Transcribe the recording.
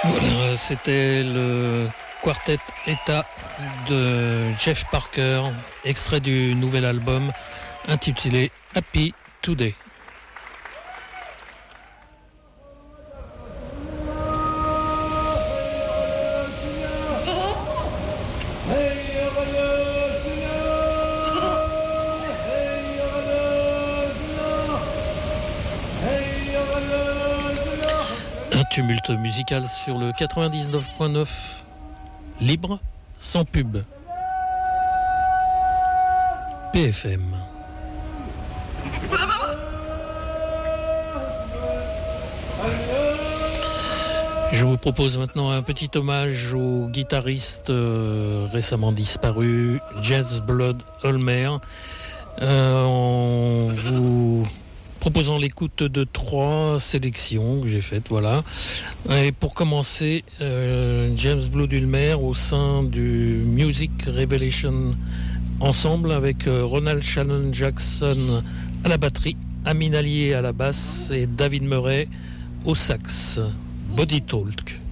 Voilà, c'était le quartet État de Jeff Parker, extrait du nouvel album intitulé Happy Today. Un tumulte musical sur le 99.9, libre, sans pub. PFM. Je vous propose maintenant un petit hommage au guitariste récemment disparu, James Blood Ulmer, en vous proposant l'écoute de 3 sélections que j'ai faites, voilà. Et pour commencer, James Blood Ulmer au sein du Music Revelation Ensemble avec Ronald Shannon Jackson à la batterie, Amin Allier à la basse et David Murray au sax. Body Talk.